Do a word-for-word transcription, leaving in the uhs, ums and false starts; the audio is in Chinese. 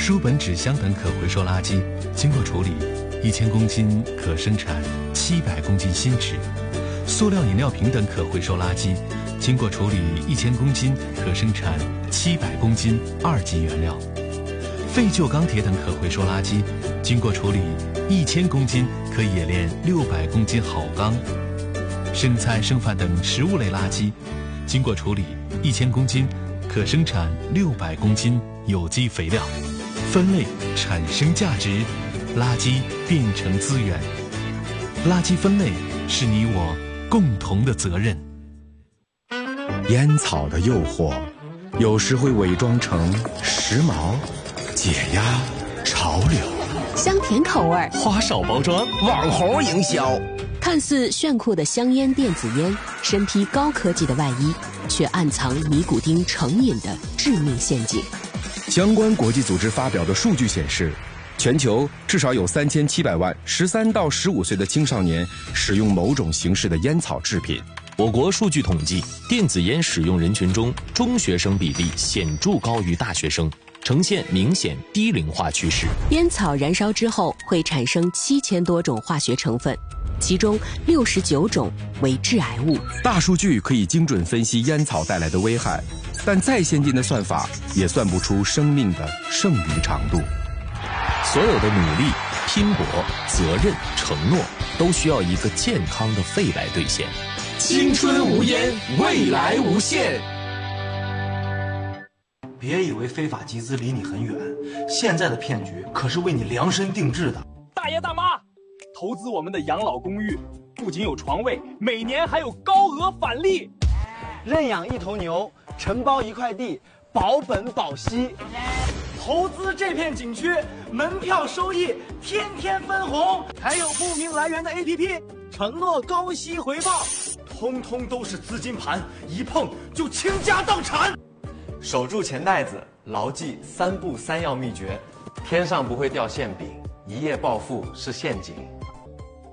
书本、纸箱等可回收垃圾，经过处理，一千公斤可生产七百公斤新纸；塑料饮料瓶等可回收垃圾，经过处理，一千公斤可生产七百公斤二级原料；废旧钢铁等可回收垃圾，经过处理，一千公斤可冶炼六百公斤好钢；剩菜剩饭等食物类垃圾，经过处理，一千公斤可生产六百公斤有机肥料。分类产生价值，垃圾变成资源。垃圾分类是你我共同的责任。 烟草的诱惑，有时会伪装成时髦、解压、潮流， 香甜口味， 花哨包装，网红营销。 看似炫酷的香烟电子烟，身披高科技的外衣，却暗藏尼古丁成瘾的致命陷阱。 相关国际组织发表的数据显示，全球至少有三千七百万十三到十五岁的青少年使用某种形式的烟草制品。 我国数据统计，电子烟使用人群中，中学生比例显著高于大学生，呈现明显低龄化趋势。 烟草燃烧之后会产生七千多种化学成分，其中六十九种为致癌物。 大数据可以精准分析烟草带来的危害，但再先进的算法也算不出生命的剩余长度。 所有的努力、拼搏、责任、承诺，都需要一个健康的肺来兑现。 青春无烟，未来无限。 别以为非法集资离你很远，现在的骗局可是为你量身定制的。 大爷大妈，投资我们的养老公寓，不仅有床位，每年还有高额返利。 认养一头牛，承包一块地，保本保息。 投资这片景区，门票收益天天分红，还有不明来源的 A P P， 承诺高息回报，通通都是资金盘，一碰就倾家荡产。 守住钱袋子，牢记三不三要秘诀：天上不会掉馅饼，一夜暴富是陷阱。